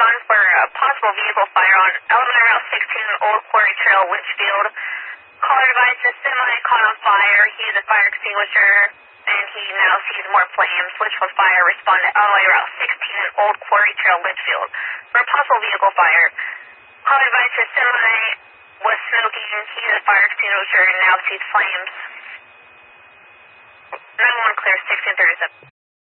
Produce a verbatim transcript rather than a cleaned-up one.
one for a possible vehicle fire on Illinois Route sixteen, Old Quarry Trail, Litchfield. Caller advised the semi caught on fire. He used a fire extinguisher, and he now sees more flames. Litchfield Fire responded to Illinois Route sixteen, Old Quarry Trail, Litchfield, for a possible vehicle fire. Caller advised the semi was smoking. He used a fire extinguisher and now sees flames. nine one one clear, sixteen thirty-seven.